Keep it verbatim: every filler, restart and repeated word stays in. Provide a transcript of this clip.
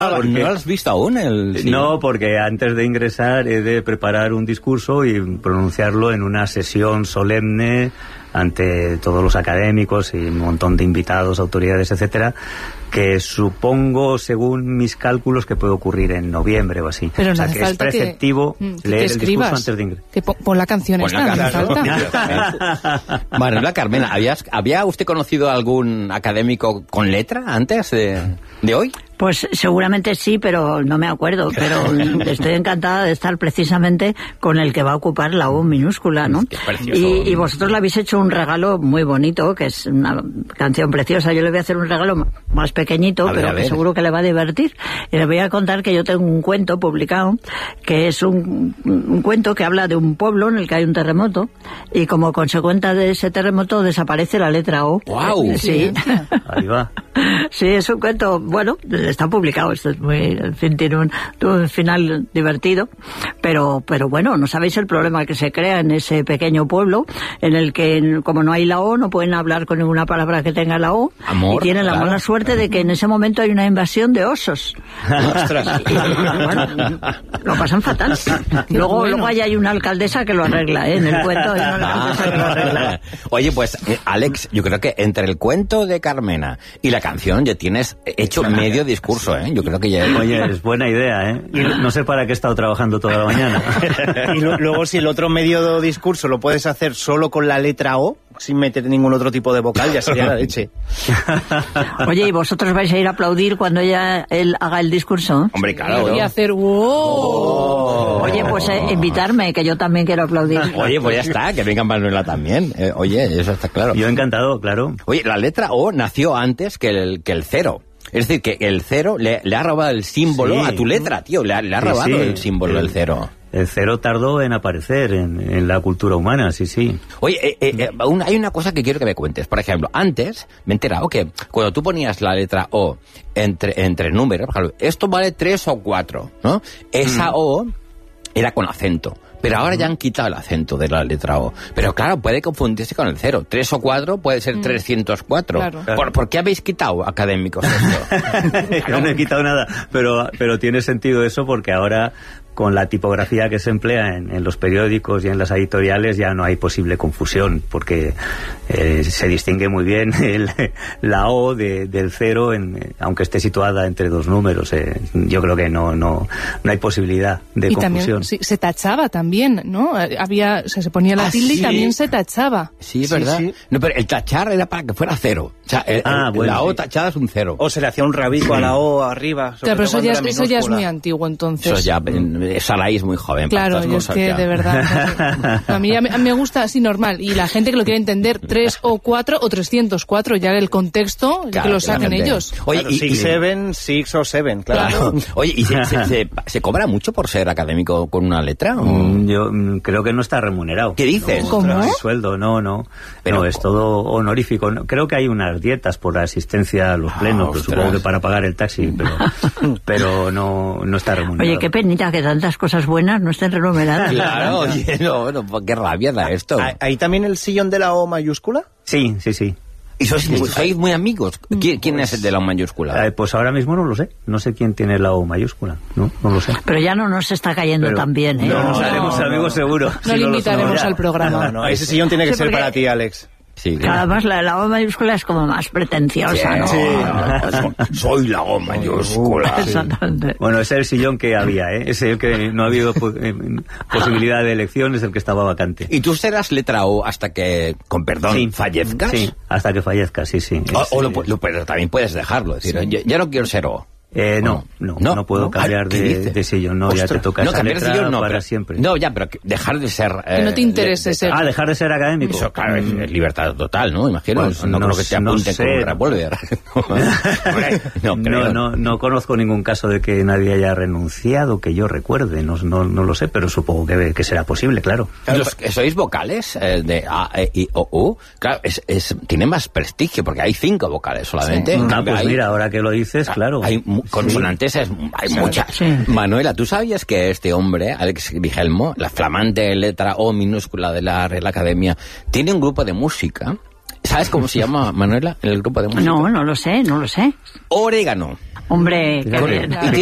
Porque... ¿No lo has visto aún? El... Sí. No, porque antes de ingresar he de preparar un discurso y pronunciarlo en una sesión solemne ante todos los académicos y un montón de invitados, autoridades, etcétera, que supongo, según mis cálculos, que puede ocurrir en noviembre o así. Pero no o sea, hace que es falta preceptivo que, que leer te el discurso antes de ingresar. Que pon, pon la canción esta, no hace falta. Manuela Carmena, ¿habías, ¿había usted conocido algún académico con letra antes de, de hoy? Pues seguramente sí, pero no me acuerdo. Pero estoy encantada de estar precisamente con el que va a ocupar la O minúscula, ¿no? Qué precioso. Y, y vosotros le habéis hecho un regalo muy bonito, que es una canción preciosa. Yo le voy a hacer un regalo más pequeñito, a ver, pero a ver. que seguro que le va a divertir. Y le voy a contar que yo tengo un cuento publicado, que es un, un cuento que habla de un pueblo en el que hay un terremoto, y como consecuencia de ese terremoto desaparece la letra O. ¡Guau! Sí. Ahí va. Sí, es un cuento, bueno, está publicado, esto es muy, en fin, tiene un, un final divertido, pero, pero bueno, no sabéis el problema que se crea en ese pequeño pueblo, en el que, como no hay la O, no pueden hablar con ninguna palabra que tenga la O, Amor, y tienen la claro. mala suerte de que en ese momento hay una invasión de osos. ¡Ostras! Y, bueno, lo pasan fatal. Luego, bueno. luego ahí hay una alcaldesa que lo arregla, ¿eh? En el cuento hay una alcaldesa que lo arregla. Oye, pues, eh, Alex, yo creo que entre el cuento de Carmena y la canción ya tienes hecho medio discurso, ¿eh? Yo creo que ya... Oye, es buena idea, ¿eh? Y no sé para qué he estado trabajando toda la mañana. Y lo- luego, si el otro medio discurso lo puedes hacer solo con la letra O, sin meter ningún otro tipo de vocal, ya sería la leche. Oye, ¿y vosotros vais a ir a aplaudir cuando ella él haga el discurso? Hombre, claro. Voy a hacer wow. Oh. Oye, pues eh, invitarme, que yo también quiero aplaudir. Oye, pues ya está, que venga Manuela también. Eh, oye, eso está claro. Yo encantado, claro. Oye, la letra O nació antes que el, que el cero. Es decir, que el cero le, le ha robado el símbolo Sí. a tu letra, tío. Le ha, le ha Sí, robado sí. el símbolo del cero. El cero tardó en aparecer en, en la cultura humana, sí, sí. Oye, eh, eh, eh, un- hay una cosa que quiero que me cuentes. Por ejemplo, antes me he enterado que cuando tú ponías la letra O entre, entre números, por ejemplo, esto vale tres o cuatro, ¿no? Esa O era con acento. Pero ahora ya han quitado el acento de la letra O. Pero claro, puede confundirse con el cero. Tres o cuatro puede ser trescientos cuatro. Claro. ¿Por, ¿Por qué habéis quitado, académicos, esto? Yo no he quitado nada, pero, pero tiene sentido eso porque ahora, con la tipografía que se emplea en, en los periódicos y en las editoriales, ya no hay posible confusión, porque eh, se distingue muy bien el, la O de, del cero, en, aunque esté situada entre dos números. Eh, yo creo que no, no, no hay posibilidad de Y confusión. también sí, se tachaba también, ¿no? Había, o sea, se ponía la Ah, tilde sí. y también se tachaba. Sí, es Sí, verdad. sí. No, pero el tachar era para que fuera cero. O sea, el- Ah, el- bueno, la O sí. tachada es un cero. O se le hacía un rabico a la O arriba. sobre Claro, pero todo eso cuando ya, era es, eso ya es minúscula. muy antiguo, entonces. Eso ya, eh, Sarai es muy joven para Claro, estas yo es cosas que ya. de verdad. A mí, a mí a mí me gusta así normal. Y la gente que lo quiere entender, tres o cuatro o trescientos cuatro, ya el contexto, Claro, que lo saquen claramente. ellos. Oye, Claro, y, six, y- seven, six o seven, claro. Claro. Oye, ¿y se, se, se- se cobra mucho por ser académico con una letra? ¿o? Mm, Yo mm, creo que no está remunerado. ¿Qué dices? No, ¿Cómo? no hay sueldo, no, no. Pero no, es co- todo honorífico. No, creo que hay unas dietas por la asistencia a los plenos, pero ostras. supongo que para pagar el taxi, pero, pero no, no está remunerado. Oye, qué penita que tantas cosas buenas no estén remuneradas. Claro, oye, no, no, qué rabia da esto. ¿Hay- ¿Hay también el sillón de la O mayúscula? Sí, sí, sí. ¿Y sois, muy- sois muy amigos? ¿Quién, quién es el de la O mayúscula? Eh, pues ahora mismo no lo sé. No sé quién tiene la O mayúscula. No, no lo sé. Pero ya no nos está cayendo Pero tan bien, ¿eh? No, nos No, haremos no. amigos seguro. No Si le lo invitaremos somos ya. al programa. No, no, ese sillón tiene que Sí, ser porque- para ti, Alex. Sí, Que además la, la O mayúscula es como más pretenciosa, ¿no? Sí. So- soy la O mayúscula. Exactamente. Bueno, ese es el sillón que había, ¿eh? Ese es el que no ha habido po- eh, posibilidad de elección, es el que estaba vacante. ¿Y tú serás letra O hasta que, con perdón, Sí. fallezcas? Sí, hasta que fallezca, sí, sí. O, Es, o lo, eh, pu- lo- pero también puedes dejarlo. Es decir, ya, ya no quiero ser O. Eh, no, no, no, No, puedo no. cambiar Ay, ¿qué de, dices? de sillón, no, ya te Ostras. toca No, esa cambiar de letra sillón no, para pero- siempre. No, ya, pero que dejar de ser... Que no te interese ser. Ah, dejar de ser académico. Eso, claro, es, es libertad total, ¿no? Imagino. Pues no, no creo que te no apunten sé. con un revólver. Hombre, no, No, creo. no, no conozco ningún caso de que nadie haya renunciado, que yo recuerde, no, no, no lo sé, pero supongo que, que será posible, claro. Los que sois vocales eh, de A, E, I, O, U, claro, es, es, tiene más prestigio porque hay cinco vocales solamente. En Ah, cambio, pues hay- mira, ahora que lo dices, claro. Hay mu- consonantes, es- hay muchas. Sí. Manuela, ¿tú sabías que este hombre, Alex Vigelmo, la flamante letra O minúscula de la Real Academia, tiene un grupo de música? ¿Sabes cómo se llama, Manuela, el grupo de música? No, no lo sé, no lo sé. Orégano. Hombre, qué Fíjate. bien. Y